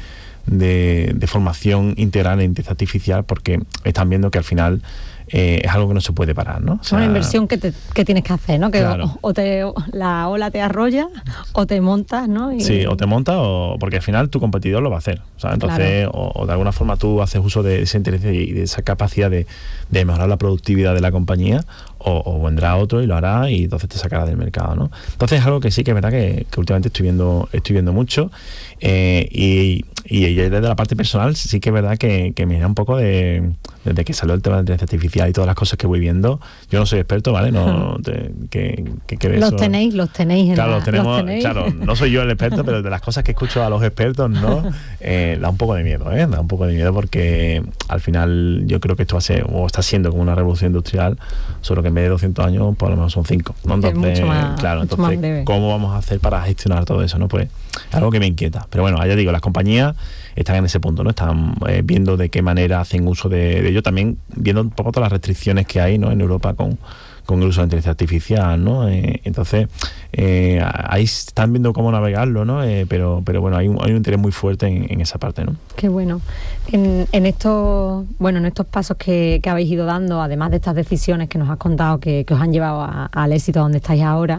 de, de formación integral en inteligencia artificial porque están viendo que al final Eh, es algo que no se puede parar, ¿no? O sea, una inversión que, te, que tienes que hacer, ¿no? Que claro. o, o te, la ola te arrolla o te montas, ¿no? Y sí, o te montas o porque al final tu competidor lo va a hacer, ¿sabes? Entonces, claro. o, o de alguna forma tú haces uso de esa inteligencia y de esa capacidad de, de mejorar la productividad de la compañía o, o vendrá otro y lo hará y entonces te sacará del mercado, ¿no? Entonces es algo que sí que es verdad que, que últimamente estoy viendo estoy viendo mucho eh, y, y desde la parte personal sí que es verdad que, que me da un poco de desde que salió el tema de la inteligencia artificial y todas las cosas que voy viendo. Yo no soy experto, ¿vale? No, te, que, que, que los eso, tenéis, los tenéis en claro, la, los tenemos, los tenéis. Claro, no soy yo el experto, pero de las cosas que escucho a los expertos, ¿no? Eh, da un poco de miedo, ¿eh? Da un poco de miedo porque al final yo creo que esto va a ser, o está siendo como una revolución industrial, solo que en vez de doscientos años, pues a lo mejor son cinco, ¿no? Entonces, mucho más, claro, mucho entonces, más ¿cómo vamos a hacer para gestionar todo eso, no? Pues algo que me inquieta. Pero bueno, ya digo, las compañías están en ese punto, ¿no? Están eh, viendo de qué manera hacen uso de, de ello, también viendo un poco todas las restricciones que hay, ¿no? En Europa con, con el uso de inteligencia artificial, ¿no? Eh, entonces, eh, ahí están viendo cómo navegarlo, ¿no? Eh, pero, pero bueno, hay un, hay un interés muy fuerte en, en esa parte, ¿no? Qué bueno. En, en estos, bueno, en estos pasos que, que habéis ido dando, además de estas decisiones que nos has contado que, que os han llevado a, al éxito donde estáis ahora,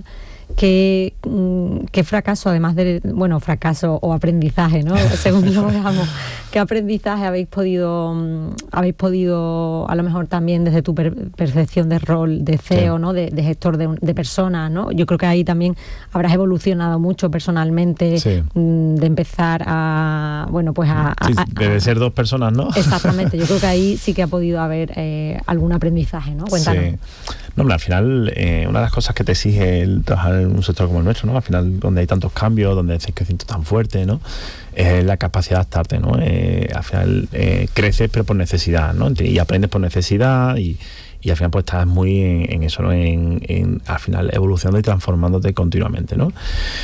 ¿Qué, qué fracaso, además de, bueno, fracaso o aprendizaje, ¿no? Según lo veamos, ¿qué aprendizaje habéis podido, habéis podido, a lo mejor también desde tu per- percepción de rol de C E O, sí. ¿no? De, de gestor de, de personas, ¿no? Yo creo que ahí también habrás evolucionado mucho personalmente, sí. de empezar a, bueno, pues a... Sí, a, a debe ser dos personas, ¿no? Exactamente, yo creo que ahí sí que ha podido haber eh, algún aprendizaje, ¿no? Cuéntanos. Sí. No, hombre, al final, eh, una de las cosas que te exige el trabajar en un sector como el nuestro, ¿no? Al final, donde hay tantos cambios, donde hay crecimiento tan fuerte, ¿no? Es la capacidad de adaptarte, ¿no? Eh, al final, eh, creces, pero por necesidad, ¿no? Y aprendes por necesidad y, y al final pues estás muy en, en eso, ¿no? En, en, al final, evolucionando y transformándote continuamente, ¿no?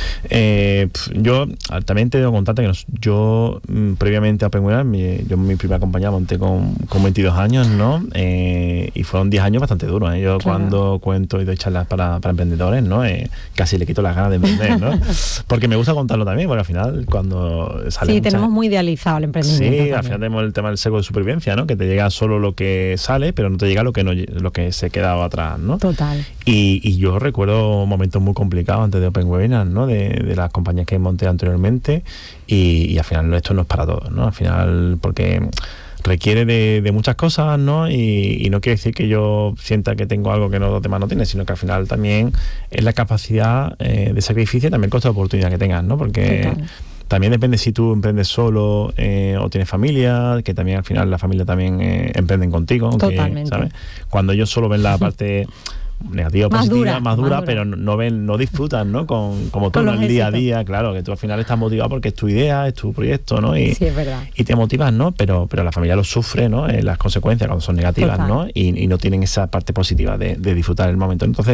Eh, yo también te debo contarte que nos, yo, mm, previamente a OpenWebinar, mi, yo mi primera compañía monté con, con veintidós años, ¿no? Eh, y fueron diez años bastante duros, ¿eh? Yo claro. cuando cuento y doy charlas para, para emprendedores, ¿no? Eh, casi le quito las ganas de emprender, ¿no? Porque me gusta contarlo también, porque al final cuando sale... Sí, tenemos muy idealizado el emprendimiento. Sí, también. Al final tenemos el tema del sesgo de supervivencia, ¿no? Que te llega solo lo que sale, pero no te llega lo que no lo que se quedaba atrás, ¿no? Total. Y, y yo recuerdo momentos muy complicados antes de OpenWebinar, ¿no? De, de las compañías que monté anteriormente y, y al final esto no es para todos, ¿no? Al final, porque requiere de, de muchas cosas, ¿no? Y, y no quiere decir que yo sienta que tengo algo que no, los demás no tienen, sino que al final también es la capacidad eh, de sacrificio y también el costo de oportunidad que tengas, ¿no? Porque... Total. También depende si tú emprendes solo eh, o tienes familia, que también al final la familia también eh, emprenden contigo. Aunque, totalmente. ¿sabes? Cuando ellos solo ven la parte negativa, más positiva, dura, más dura, más dura. pero no ven, no disfrutan, ¿no? Con, como tú Con en los el día a éxitos. día, claro, que tú al final estás motivado porque es tu idea, es tu proyecto, ¿no? Y, Sí, es verdad. y te motivas, ¿no? Pero, pero la familia lo sufre, ¿no? Eh, las consecuencias cuando son negativas, Total. ¿no? Y, y no tienen esa parte positiva de, de disfrutar el momento. Entonces,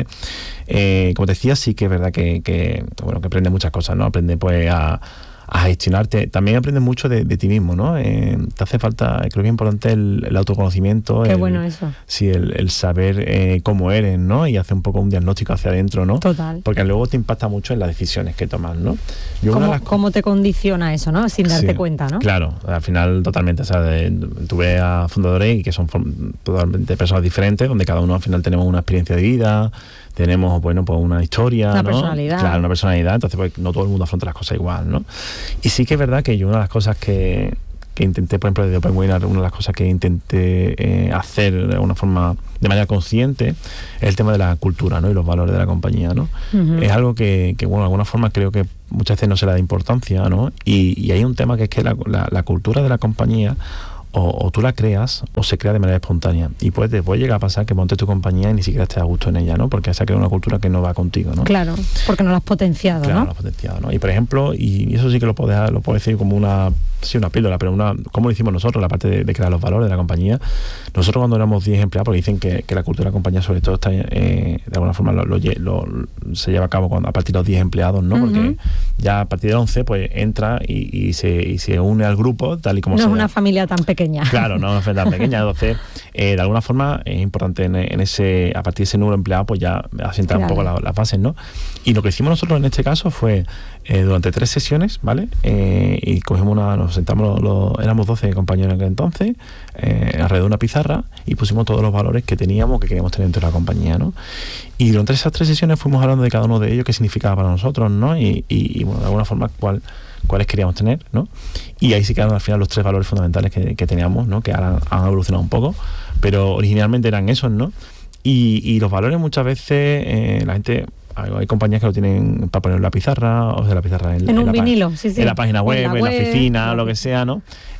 eh, como te decía, sí que es verdad que, que bueno, que aprende muchas cosas, ¿no? Aprende pues a a gestionarte, también aprendes mucho de, de ti mismo, ¿no? Eh, te hace falta, creo que es importante el, el autoconocimiento. Qué el, bueno eso. Sí, el, el saber eh, cómo eres, ¿no? Y hacer un poco un diagnóstico hacia adentro, ¿no? Total. Porque luego te impacta mucho en las decisiones que tomas, ¿no? Yo una de ¿Cómo, las- cómo te condiciona eso, ¿no? Sin darte Sí, cuenta, ¿no? Claro, al final totalmente, o sea, de- tuve a fundadores y que son form- totalmente personas diferentes, donde cada uno al final tenemos una experiencia de vida, tenemos, bueno, pues una historia, Una ¿no? personalidad. Claro, una personalidad, entonces pues no todo el mundo afronta las cosas igual, ¿no? Y sí que es verdad que yo una de las cosas que, que intenté, por ejemplo, desde Open Webinar, una de las cosas que intenté eh, hacer de alguna forma, de manera consciente, es el tema de la cultura, ¿no? Y los valores de la compañía, ¿no? Ujú. Es algo que, que, bueno, de alguna forma creo que muchas veces no se le da importancia, ¿no? Y, y hay un tema que es que la, la, la cultura de la compañía o, o tú la creas o se crea de manera espontánea. Y pues te puede llegar a pasar que montes tu compañía y ni siquiera estés a gusto en ella, ¿no? Porque se ha creado una cultura que no va contigo, ¿no? Claro, porque no lo has potenciado, Claro, ¿no? lo has potenciado, ¿no? Y por ejemplo, y eso sí que lo puedo, lo puedo decir como una, sí, una píldora, pero una, ¿cómo lo hicimos nosotros? La parte de, de crear los valores de la compañía. Nosotros cuando éramos diez empleados, porque dicen que, que la cultura de la compañía sobre todo está, eh, de alguna forma lo, lo, lo, se lleva a cabo cuando, a partir de los diez empleados, ¿no? Porque Ujú. ya a partir de once, pues entra y, y, se, y se une al grupo, tal y como No se es una familia tan pequeña. Claro, no es una oferta tan pequeña, entonces eh, de alguna forma es importante en, en ese, a partir de ese número de empleados, pues ya asentar Claro. un poco la- las bases, ¿no? Y lo que hicimos nosotros en este caso fue eh, durante tres sesiones, ¿vale? Eh, y cogimos una, nos sentamos, los, los- éramos doce compañeros en aquel entonces, eh, alrededor de una pizarra y pusimos todos los valores que teníamos, que queríamos tener dentro de la compañía, ¿no? Y durante esas tres sesiones fuimos hablando de cada uno de ellos, qué significaba para nosotros, ¿no? Y, y, y, bueno, de alguna forma, cuál cuáles queríamos tener, ¿no? Y ahí se quedaron al final los tres valores fundamentales que, que teníamos, ¿no? Que ahora han evolucionado un poco, pero originalmente eran esos, ¿no? Y, y los valores muchas veces eh, la gente, hay, hay compañías que lo tienen para poner en la pizarra, o sea, la pizarra en, En un la, pa- vinilo, sí, sí. en la página O en web, la en la web, oficina, claro. lo que sea, ¿no?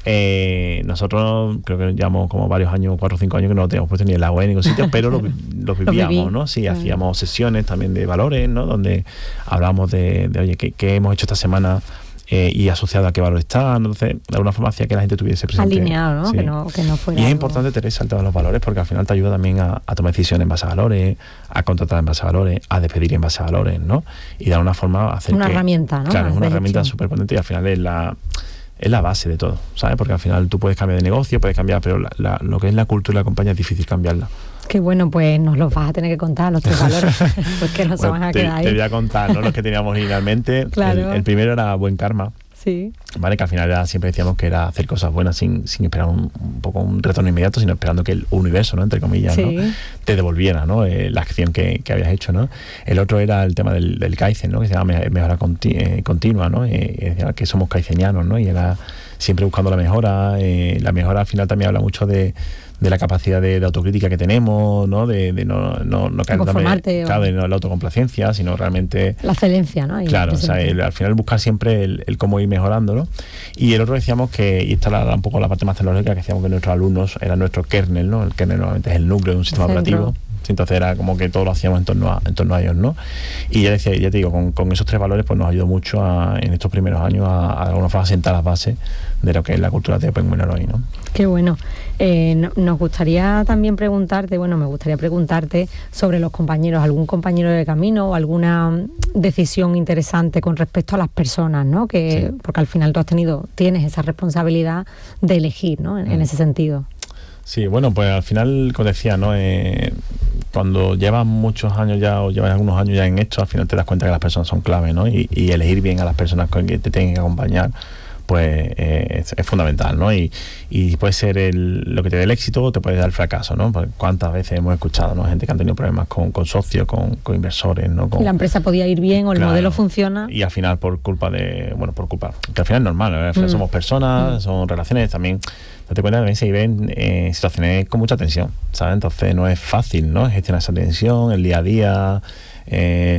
Eh, nosotros creo que llevamos como varios años, cuatro o cinco años que no lo teníamos puesto ni en la web ni en ningún sitio, pero lo, vi- lo vivíamos, viví. ¿no? Sí, Claro. hacíamos sesiones también de valores, ¿no? Donde hablábamos de, de oye, ¿qué, qué hemos hecho esta semana? Eh, y asociado a qué valor está, entonces de alguna forma hacía que la gente tuviese presente. Alineado, ¿no? Sí. Que no, que no fuera Y es algo- importante tener saltados los valores porque al final te ayuda también a, a tomar decisiones en base a valores, a contratar en base a valores, a despedir en base a valores, ¿no? Y de alguna forma hacer Una que- herramienta, ¿no? Claro, es Más una de herramienta gestión. súper potente y al final es la es la base de todo, ¿sabes? Porque al final tú puedes cambiar de negocio, puedes cambiar, pero la- la- lo que es la cultura de la compañía es difícil cambiarla. Qué bueno, pues nos los vas a tener que contar, los tres valores, porque no se Bueno, van a te, quedar te voy ahí. a contar, ¿no? Los que teníamos originalmente. Claro. El, el primero era buen karma. Sí. ¿Vale? Que al final era, siempre decíamos que era hacer cosas buenas sin, sin esperar un, un poco un retorno inmediato, sino esperando que el universo, ¿no? Entre comillas, Sí. ¿no? Te devolviera, ¿no? Eh, la acción que, que habías hecho, ¿no? El otro era el tema del, del Kaizen, ¿no? Que se llama me- mejora conti- eh, continua, ¿no? Eh, y decía que somos kaizenianos, ¿no? Y era siempre buscando la mejora. Eh, la mejora al final también habla mucho de, de la capacidad de, de autocrítica que tenemos, ¿no? De, de no, no, no caer también, conformarte o- claro, de no la autocomplacencia, sino realmente La excelencia, ¿no? Ahí claro, o sea, presente. el- al final buscar siempre el, el cómo ir mejorando, ¿no? Y el otro decíamos que, y esta era un poco la parte más tecnológica, que decíamos que nuestros alumnos era nuestro kernel, ¿no? El kernel normalmente es el núcleo de un sistema Centro. operativo. Sí, entonces era como que todo lo hacíamos en torno a, en torno a ellos, ¿no? Y ya decía, ya te digo, con, con esos tres valores pues nos ayudó mucho a, en estos primeros años a, a de alguna forma sentar las bases de lo que es la cultura de Open Webinar hoy, ¿no? Qué bueno. Eh, no- nos gustaría también preguntarte, bueno, me gustaría preguntarte sobre los compañeros, algún compañero de camino o alguna mm, decisión interesante con respecto a las personas, ¿no? Que, Sí. porque al final tú has tenido, tienes esa responsabilidad de elegir, ¿no? En, en Mm. ese sentido. Sí, bueno, pues al final, como decía, ¿no? Eh, cuando llevas muchos años ya o llevas algunos años ya en esto, al final te das cuenta que las personas son clave, ¿no? Y, y elegir bien a las personas con que te tienen que acompañar, pues eh, es, es fundamental, ¿no? Y, y puede ser el, lo que te dé el éxito o te puede dar el fracaso, ¿no? Porque cuántas veces hemos escuchado, ¿no? Gente que han tenido problemas con, con socios, con, con inversores, ¿no? Con, Y la empresa podía ir bien o el Claro. modelo funciona. y al final por culpa de, bueno, por culpa, que al final es normal, ¿no? Al final Mm. somos personas, son relaciones también, date cuenta también se viven eh, situaciones con mucha tensión, ¿sabes? Entonces no es fácil, ¿no? Gestionar esa tensión, el día a día, eh,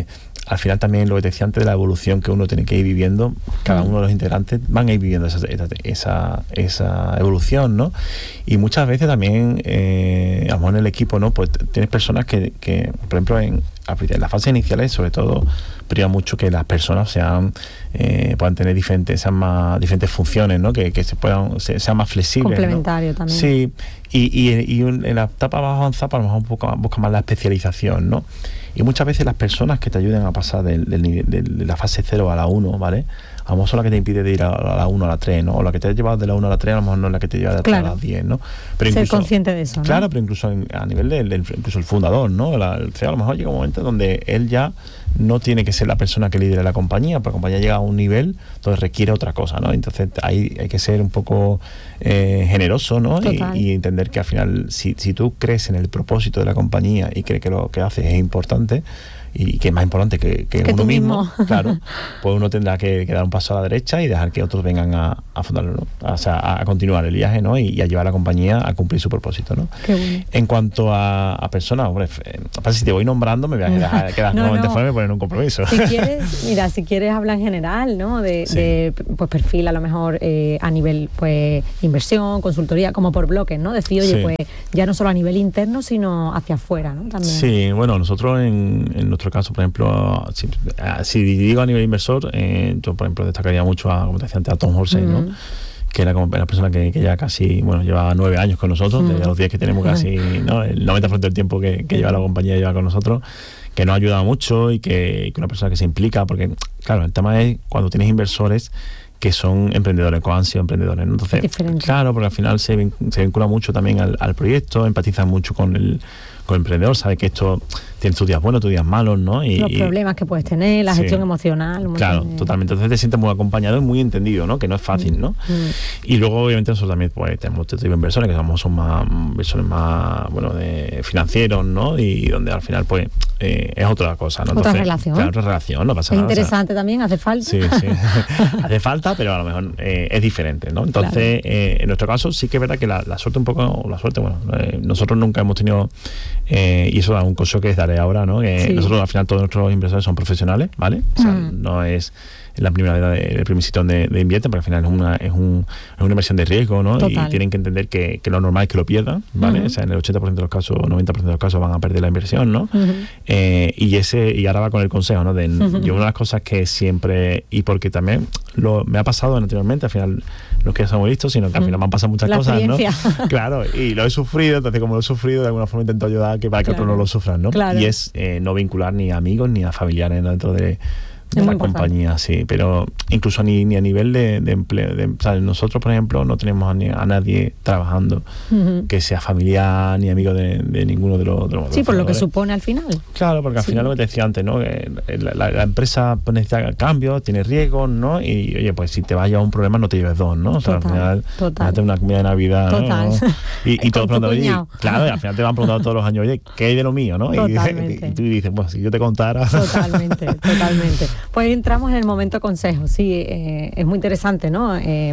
al final también lo que te decía antes de la evolución que uno tiene que ir viviendo, cada uno de los integrantes van a ir viviendo esa, esa, esa evolución, ¿no? Y muchas veces también, eh, a lo mejor en el equipo, ¿no? Pues tienes personas que, que por ejemplo, en, en las fases iniciales, sobre todo, priva mucho que las personas sean eh, puedan tener diferentes, sean más, diferentes funciones, ¿no? Que, que se puedan, se, sean más flexibles. Complementario, ¿no? También. Sí, y, y, y en la etapa más avanzada, a lo mejor un poco busca más la especialización, ¿no? Y muchas veces las personas que te ayudan a pasar del, del nivel, de, de la fase cero a la uno, ¿vale? A lo mejor son las que te impide de ir a, a la uno a la tres, ¿no? O la que te ha llevado de la uno a la tres, a lo mejor no es la que te lleva de la claro. a la diez, ¿no? Pero ser incluso, consciente de eso, ¿no? Claro, pero incluso en, a nivel del, del incluso el fundador, ¿no? La, el C E O a lo mejor llega un momento donde él ya no tiene que ser la persona que lidere la compañía, porque la compañía llega a un nivel donde requiere otra cosa, ¿no? Entonces ahí hay que ser un poco eh, generoso, ¿no? Y, y entender que al final, si, si tú crees en el propósito de la compañía y crees que lo que haces es importante, y que es más importante que, que, que uno mismo, mismo, claro, pues uno tendrá que, que dar un paso a la derecha y dejar que otros vengan a, a fundarlo, ¿no? O sea, a continuar el viaje, ¿no? Y, y a llevar a la compañía a cumplir su propósito, ¿no? Qué bueno. En cuanto a, a personas, hombre, si te voy nombrando me voy a quedar, quedar no, nuevamente no. fuera y poner un compromiso. Si quieres, mira, si quieres hablar en general, ¿no? De, sí. de pues perfil a lo mejor eh, a nivel pues inversión, consultoría, como por bloques, ¿no? Decir, oye, sí. pues ya no solo a nivel interno, sino hacia afuera, ¿no? También. Sí, bueno, nosotros en, en nuestro caso, por ejemplo, si, si digo a nivel inversor, eh, yo por ejemplo destacaría mucho a, como te decía antes, a Tom Horsey, mm. ¿no? Que era como una persona que, que ya casi, bueno, lleva nueve años con nosotros, mm. desde los diez que tenemos casi, ¿no? El noventa por ciento del tiempo que, que lleva la compañía lleva con nosotros, que nos ha ayudado mucho y que, que una persona que se implica, porque claro, el tema es cuando tienes inversores que son emprendedores, que han sido emprendedores, ¿no? Entonces, claro, porque al final se, vin, se vincula mucho también al, al proyecto, empatizan mucho con el, con el emprendedor, sabe que esto tiene tus días buenos, tus días malos, ¿no? Y, los problemas que puedes tener, la gestión sí. emocional. Claro, de... totalmente. Entonces te sientes muy acompañado y muy entendido, ¿no? Que no es fácil, ¿no? Mm. Y luego, obviamente, nosotros también pues, tenemos este tipo de inversores, que somos, son más inversores más, bueno, de financieros, ¿no? Y donde al final, pues, eh, es otra cosa, ¿no? Entonces, otra relación. Claro, otra relación, no pasa es nada. Es interesante, o sea, también, hace falta. Sí, sí. hace falta, pero a lo mejor eh, es diferente, ¿no? Entonces, claro. eh, en nuestro caso, sí que es verdad que la, la suerte un poco, o la suerte, bueno, eh, nosotros nunca hemos tenido, eh, y eso es un consejo que daré ahora, ¿no? Que sí. nosotros al final todos nuestros inversores son profesionales, ¿vale? O sea, mm. no es la primera vez el primer sitio donde, donde invierten, porque al final es una, es, un, es una inversión de riesgo, ¿no? Total. Y tienen que entender que, que lo normal es que lo pierdan, ¿vale? Uh-huh. O sea, en el ochenta por ciento de los casos, noventa por ciento de los casos van a perder la inversión, ¿no? Uh-huh. Eh, y ese y ahora va con el consejo, ¿no? De, uh-huh. Yo una de las cosas que siempre, y porque también lo, me ha pasado anteriormente, al final no es que somos listos, sino que al final me han pasado muchas la cosas, ¿no? Claro, y lo he sufrido, entonces como lo he sufrido, de alguna forma intento ayudar que para que claro. otros no lo sufran, ¿no? Claro. Y es eh, no vincular ni a amigos ni a familiares dentro de de la compañía, sí, pero incluso ni, ni a nivel de, de empleo, de, o sea, nosotros por ejemplo no tenemos a, ni, a nadie trabajando uh-huh. que sea familiar ni amigo de, de ninguno de los, de los sí, por lo que supone al final. Claro, porque al sí. final lo que te decía antes, ¿no? Que la, la, la empresa necesita cambios, tiene riesgos, ¿no? Y oye, pues si te vas a un problema no te lleves dos, ¿no? O sea, total, al final total. Una comida de Navidad, total. ¿no? Y, y todos preguntan, oye, claro, y al final te van preguntando todos los años, oye, ¿qué hay de lo mío, no? Y, y tú dices, pues si yo te contara. Totalmente, totalmente. Pues entramos en el momento consejo, sí, eh, es muy interesante, ¿no? Eh,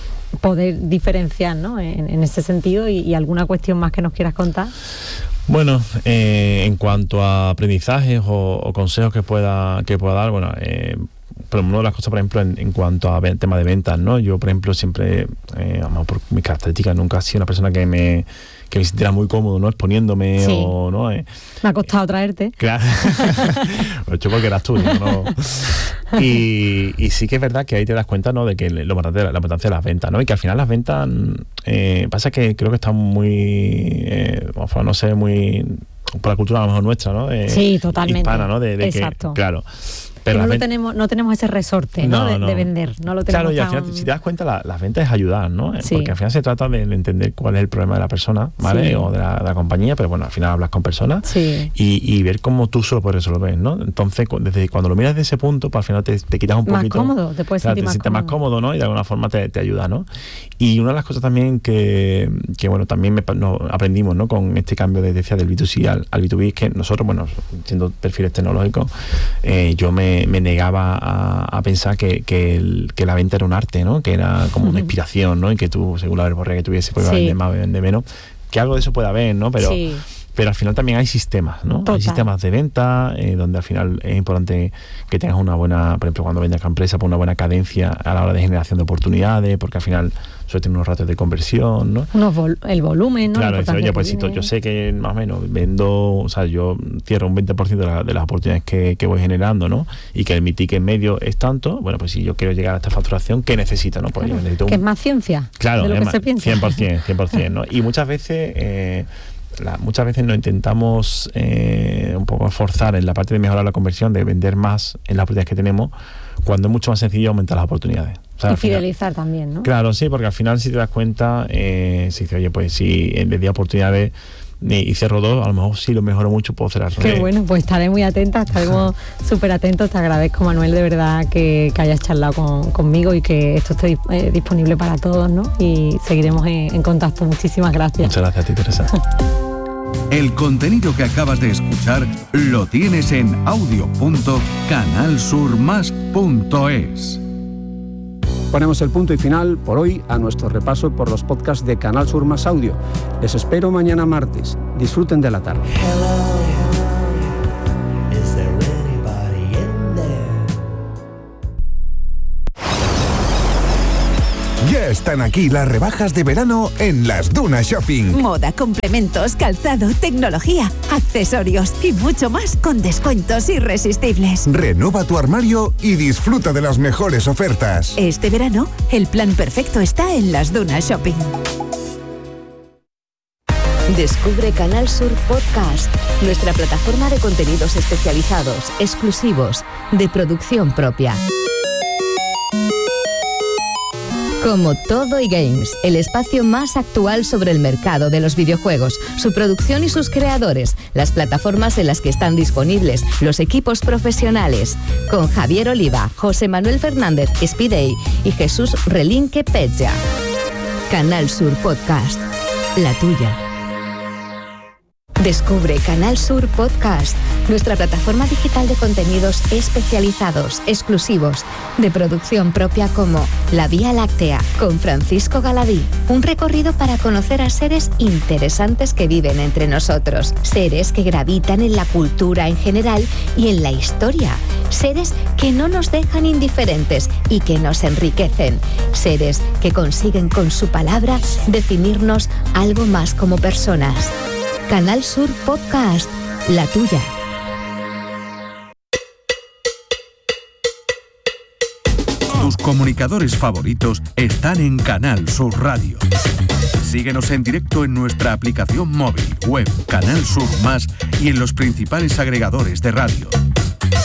poder diferenciar, ¿no? En, en ese sentido y, y alguna cuestión más que nos quieras contar. Bueno, eh, en cuanto a aprendizajes o, o consejos que pueda que pueda dar, bueno, eh, pero una de las cosas, por ejemplo, en, en cuanto a tema de ventas, ¿no? Yo, por ejemplo, siempre, eh, por mis características, nunca he sido una persona que me que me sintiera muy cómodo, ¿no? Exponiéndome sí. o no. Eh. Me ha costado traerte. Claro. Lo he hecho porque eras tú, ¿no? Y, y sí que es verdad que ahí te das cuenta, ¿no? De que lo importante, la importancia de las ventas, ¿no? Y que al final las ventas eh, pasa que creo que están muy, eh, no sé, muy por la cultura a lo mejor nuestra, ¿no? Eh, sí, totalmente. Hispana, ¿no? De, de exacto. Que, claro. Pero no, lo tenemos, no tenemos ese resorte, ¿no? No, de, no. de vender, no lo tenemos. Claro, y al final, tan... si te das cuenta, la, las ventas es ayudar, ¿no? Sí. Porque al final se trata de entender cuál es el problema de la persona, ¿vale? Sí. O de la, de la compañía, pero bueno, al final hablas con personas sí. y, y ver cómo tú solo puedes resolver, ¿no? Entonces, desde cuando lo miras de ese punto, pues al final te, te quitas un más poquito... Más cómodo, te puedes claro, sentir te más sientes cómodo. más cómodo, ¿no? Y de alguna forma te, te ayuda, ¿no? Y una de las cosas también que, que bueno, también me, no, aprendimos, ¿no? Con este cambio de, decía, del B dos C al, al B dos B, es que nosotros, bueno, siendo perfiles tecnológicos, eh, yo me, me negaba A, a pensar que, que, el, que la venta era un arte, ¿no? Que era como una inspiración, ¿no? Y que tú, según la verborrea que tuviese, pues sí. vender más, vender menos. Que algo de eso puede haber, ¿no? Pero, sí. pero al final también hay sistemas, ¿no? Total. Hay sistemas de venta, eh, donde al final es importante que tengas una buena, por ejemplo, cuando vendas a empresa, pues una buena cadencia a la hora de generación de oportunidades, porque al final suele tener unos ratios de conversión, ¿no? Unos vol- el volumen, ¿no? Claro, decir, oye, pues si to- yo sé que más o menos vendo, o sea, yo cierro un veinte por ciento de, la, de las oportunidades que, que voy generando, ¿no? Y que mi ticket medio es tanto, bueno, pues si yo quiero llegar a esta facturación, ¿qué necesito, no? Pues claro, yo necesito un... que es más ciencia Claro, de lo es que más- se piensa. cien por ciento, cien por ciento, ¿no? Y muchas veces... Eh, La, muchas veces nos intentamos eh, un poco forzar en la parte de mejorar la conversión, de vender más en las oportunidades que tenemos, cuando es mucho más sencillo aumentar las oportunidades. O sea, Y al final- fidelizar también, ¿no? Claro, sí, porque al final si te das cuenta, eh, si dices, oye, pues si en vez de oportunidades y, y cierro dos, a lo mejor sí lo mejoro mucho, puedo cerrar. Qué Eh, bueno, pues estaré muy atenta, estaremos súper atentos. Te agradezco, Manuel, de verdad que, que hayas charlado con- conmigo y que esto esté eh, disponible para todos, ¿no? Y seguiremos en, en contacto. Muchísimas gracias. Muchas gracias a ti, Teresa. El contenido que acabas de escuchar lo tienes en audio punto canal sur más punto es. Ponemos el punto y final por hoy a nuestro repaso por los podcasts de Canal Sur Más Audio. Les espero mañana martes. Disfruten de la tarde. Ya están aquí las rebajas de verano en Las Dunas Shopping. Moda, complementos, calzado, tecnología, accesorios y mucho más con descuentos irresistibles. Renueva tu armario y disfruta de las mejores ofertas. Este verano, el plan perfecto está en Las Dunas Shopping. Descubre Canal Sur Podcast, nuestra plataforma de contenidos especializados, exclusivos, de producción propia. Como Todo y Games, el espacio más actual sobre el mercado de los videojuegos, su producción y sus creadores, las plataformas en las que están disponibles, los equipos profesionales. Con Javier Oliva, José Manuel Fernández Spidey y Jesús Relinque Pecha. Canal Sur Podcast, la tuya. Descubre Canal Sur Podcast, nuestra plataforma digital de contenidos especializados, exclusivos, de producción propia como La Vía Láctea, con Francisco Galadí. Un recorrido para conocer a seres interesantes que viven entre nosotros, seres que gravitan en la cultura en general y en la historia, seres que no nos dejan indiferentes y que nos enriquecen, seres que consiguen con su palabra definirnos algo más como personas. Canal Sur Podcast, la tuya. Tus comunicadores favoritos están en Canal Sur Radio. Síguenos en directo en nuestra aplicación móvil, web, Canal Sur Más y en los principales agregadores de radio.